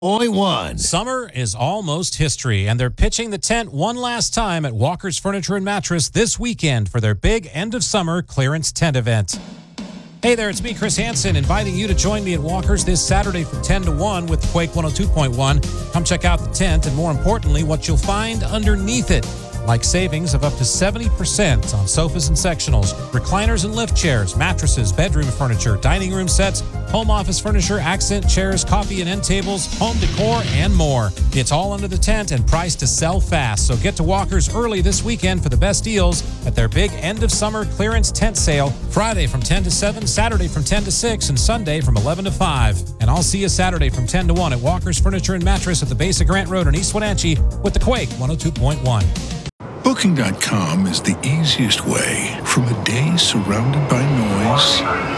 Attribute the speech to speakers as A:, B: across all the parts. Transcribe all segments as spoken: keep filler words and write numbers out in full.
A: Only one.
B: Summer is almost history, and they're pitching the tent one last time at Walker's Furniture and Mattress this weekend for their big end-of-summer clearance tent event. Hey there, it's me, Chris Hansen, inviting you to join me at Walker's this Saturday from ten to one with Quake one oh two point one. Come check out the tent and, more importantly, what you'll find underneath it. Like savings of up to seventy percent on sofas and sectionals, recliners and lift chairs, mattresses, bedroom furniture, dining room sets, home office furniture, accent chairs, coffee and end tables, home decor, and more. It's all under the tent and priced to sell fast. So get to Walker's early this weekend for the best deals at their big end-of-summer clearance tent sale, Friday from ten to seven, Saturday from ten to six, and Sunday from eleven to five. And I'll see you Saturday from ten to one at Walker's Furniture and Mattress at the base of Grant Road in East Wenatchee with the Quake one oh two point one.
C: Booking dot com is the easiest way from a day surrounded by noise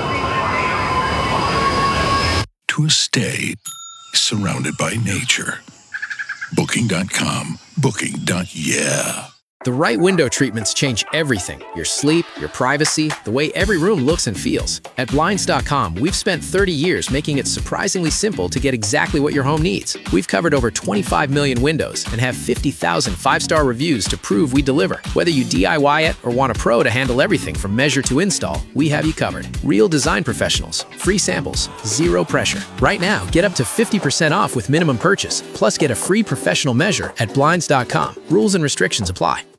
C: to a stay surrounded by nature. Booking dot com. Booking. Yeah.
D: The right window treatments change everything. Your sleep, your privacy, the way every room looks and feels. At Blinds dot com, we've spent thirty years making it surprisingly simple to get exactly what your home needs. We've covered over twenty-five million windows and have fifty thousand five-star reviews to prove we deliver. Whether you D I Y it or want a pro to handle everything from measure to install, we have you covered. Real design professionals, free samples, zero pressure. Right now, get up to fifty percent off with minimum purchase, plus get a free professional measure at Blinds dot com. Rules and restrictions apply.